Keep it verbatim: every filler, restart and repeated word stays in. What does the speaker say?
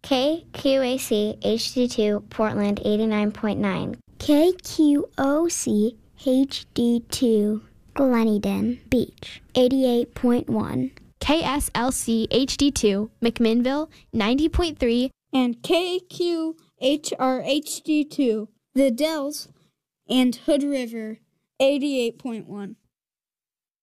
K Q A C H D two Portland eighty-nine point nine. K Q O C H D two Gleneden Beach eighty-eight point one. K S L C H D two McMinnville ninety point three. And K Q H R H D two The Dells and Hood River eighty-eight point one.